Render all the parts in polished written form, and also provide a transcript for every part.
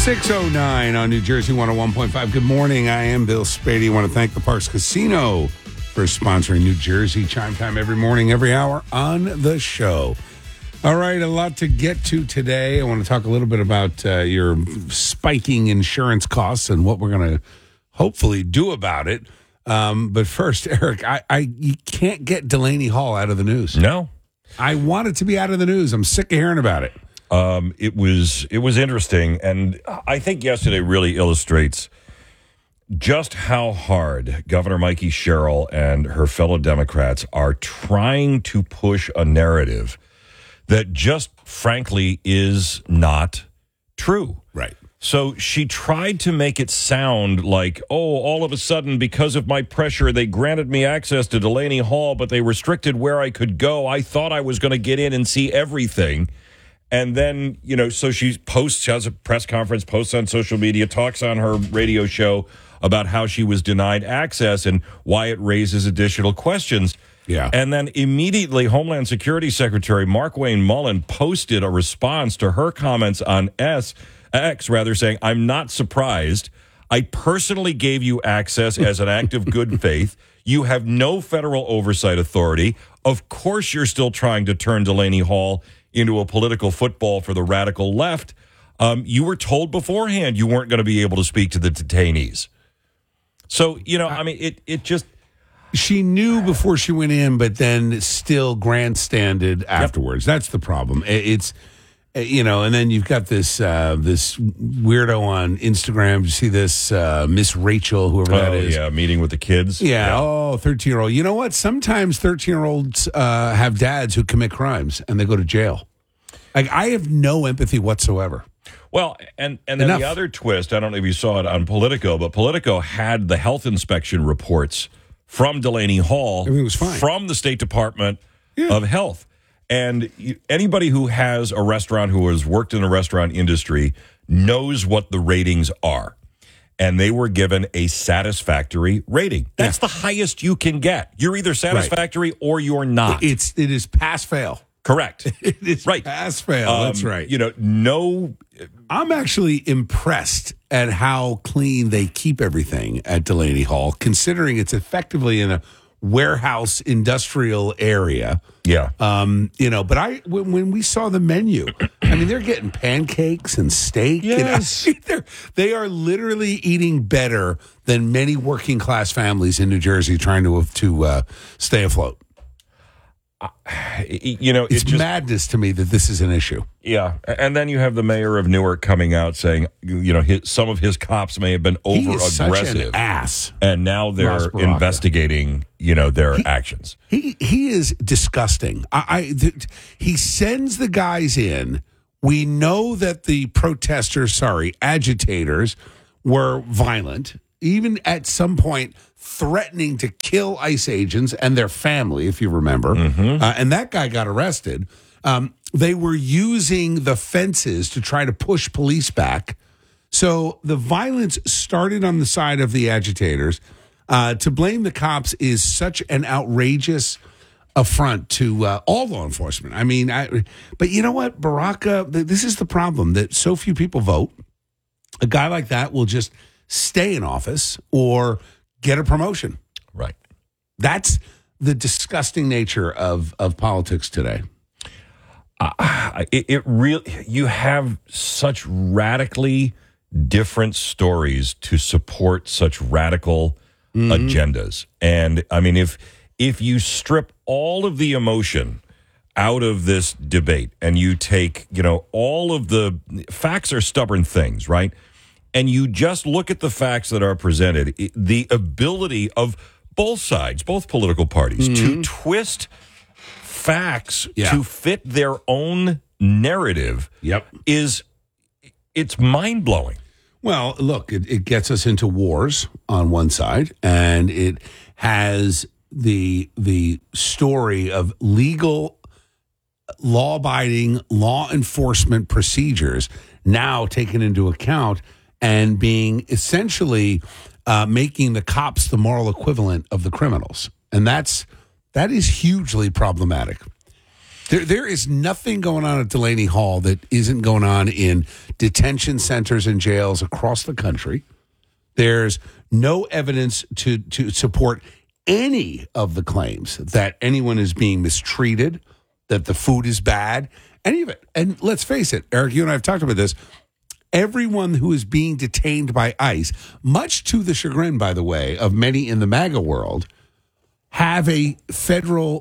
6:09 on New Jersey 101.5. Good morning. I am Bill Spady. I want to thank the Parks Casino for sponsoring New Jersey Chime Time every morning, every hour on the show. All right, a lot to get to today. I want to talk a little bit about your spiking insurance costs and what we're going to hopefully do about it. But first, Eric, you can't get Delaney Hall out of the news. No. I want it to be out of the news. I'm sick of hearing about it. It was interesting, and I think yesterday really illustrates just how hard Governor Mikey Sherrill and her fellow Democrats are trying to push a narrative that just frankly is not true. Right. So she tried to make it sound like, all of a sudden, because of my pressure, they granted me access to Delaney Hall, but they restricted where I could go. I thought I was going to get in and see everything. And then, so she has a press conference, posts on social media, talks on her radio show about how she was denied access and why it raises additional questions. Yeah. And then immediately, Homeland Security Secretary Mark Wayne Mullen posted a response to her comments on X, saying, "I'm not surprised. I personally gave you access as an act of good faith. You have no federal oversight authority. Of course, you're still trying to turn Delaney Hall into a political football for the radical left. You were told beforehand you weren't going to be able to speak to the detainees." So, it just... She knew before she went in, but then still grandstanded afterwards. Yep. That's the problem. It's, and then you've got this this weirdo on Instagram. You see this Miss Rachel, whoever that is. Yeah, meeting with the kids. Yeah, 13-year-old. You know what? Sometimes 13-year-olds have dads who commit crimes, and they go to jail. Like, I have no empathy whatsoever. Well, and then the other twist, I don't know if you saw it on Politico, but Politico had the health inspection reports from Delaney Hall. Everything was fine. From the State Department of Health. And anybody who has a restaurant, who has worked in the restaurant industry, knows what the ratings are. And they were given a satisfactory rating. That's the highest you can get. You're either satisfactory or you're not. It is pass-fail. Correct. It is pass-fail. That's right. I'm actually impressed at how clean they keep everything at Delaney Hall, considering it's effectively in a warehouse industrial area. Yeah. But when we saw the menu, I mean, they're getting pancakes and steak. Yes. They are literally eating better than many working class families in New Jersey trying to stay afloat. It's madness to me that this is an issue. Yeah, and then you have the mayor of Newark coming out saying, some of his cops may have been over aggressive. He is such an ass. And now they're investigating, their actions. He is disgusting. He sends the guys in. We know that the agitators were violent, even at some point threatening to kill ICE agents and their family, if you remember. Mm-hmm. And that guy got arrested. They were using the fences to try to push police back. So the violence started on the side of the agitators. To blame the cops is such an outrageous affront to all law enforcement. I mean, but you know what, Baraka, this is the problem, that so few people vote. A guy like that will just stay in office or get a promotion. Right. That's the disgusting nature of politics today. You have such radically different stories to support such radical agendas. And I mean, if you strip all of the emotion out of this debate and you take, all of the facts are stubborn things, right? And you just look at the facts that are presented, the ability of both sides, both political parties, to twist facts to fit their own narrative it's mind-blowing. Well, look, it gets us into wars on one side, and it has the story of legal, law-abiding, law enforcement procedures now taken into account and being essentially making the cops the moral equivalent of the criminals. And that is hugely problematic. There is nothing going on at Delaney Hall that isn't going on in detention centers and jails across the country. There's no evidence to support any of the claims that anyone is being mistreated, that the food is bad, any of it. And let's face it, Eric, you and I have talked about this. Everyone who is being detained by ICE, much to the chagrin, by the way, of many in the MAGA world, have a federal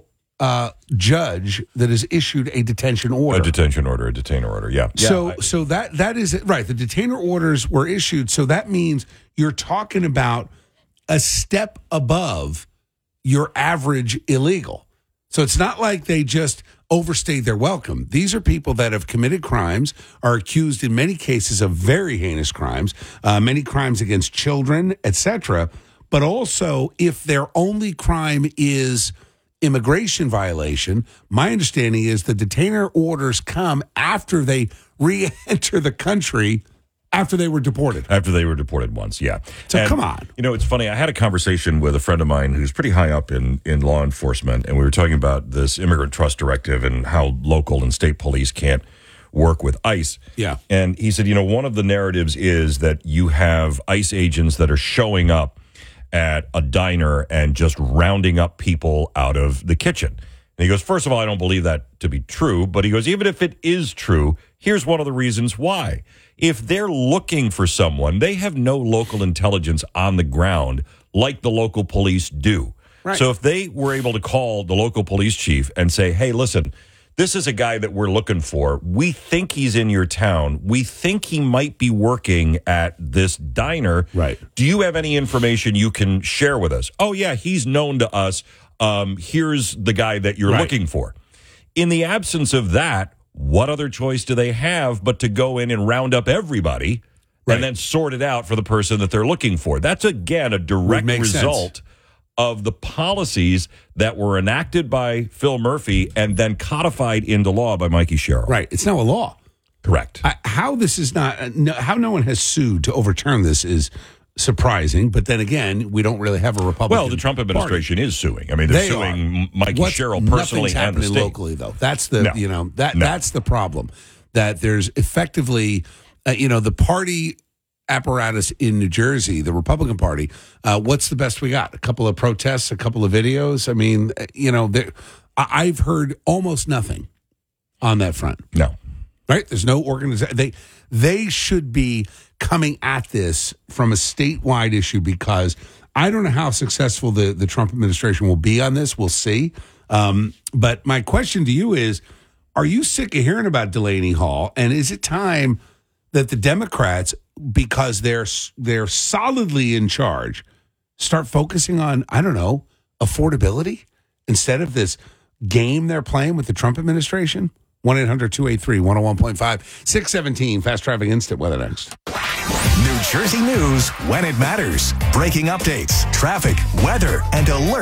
judge that has issued a detention order. A detainer order, yeah. So that is it. Right. The detainer orders were issued. So that means you're talking about a step above your average illegal. So it's not like they just overstayed their welcome. These are people that have committed crimes, are accused in many cases of very heinous crimes, many crimes against children, etc. But also, if their only crime is immigration violation, my understanding is the detainer orders come after they re-enter the country after they were deported. After they were deported once, yeah. So come on. You know, it's funny. I had a conversation with a friend of mine who's pretty high up in law enforcement, and we were talking about this immigrant trust directive and how local and state police can't work with ICE. Yeah. And he said, you know, one of the narratives is that you have ICE agents that are showing up at a diner and just rounding up people out of the kitchen. And he goes, first of all, I don't believe that to be true. But he goes, even if it is true, here's one of the reasons why. If they're looking for someone, they have no local intelligence on the ground like the local police do. Right. So if they were able to call the local police chief and say, hey, listen, this is a guy that we're looking for. We think he's in your town. We think he might be working at this diner. Right. Do you have any information you can share with us? Oh, yeah, he's known to us. Here's the guy that you're looking for. In the absence of that, what other choice do they have but to go in and round up everybody and then sort it out for the person that they're looking for? That's, again, a direct result of the policies that were enacted by Phil Murphy and then codified into law by Mikey Sherrill. Right. It's now a law. Correct. How this is not, how no one has sued to overturn this is surprising. But then again, we don't really have a Republican. Well, the Trump administration is suing. I mean, they're suing Mikey Sherrill personally and the state. Locally, though. That's the, that's the problem. That there's effectively, the party apparatus in New Jersey, the Republican Party, what's the best we got? A couple of protests, a couple of videos. I mean, I've heard almost nothing on that front. No. Right? There's no organization. They should be coming at this from a statewide issue because I don't know how successful the Trump administration will be on this. We'll see. But my question to you is, are you sick of hearing about Delaney Hall? And is it time that the Democrats, because they're solidly in charge, start focusing on, I don't know, affordability instead of this game they're playing with the Trump administration? 1-800-283-101.5. 617, Fast Traffic Instant Weather next. New Jersey news when it matters. Breaking updates, traffic, weather, and alert.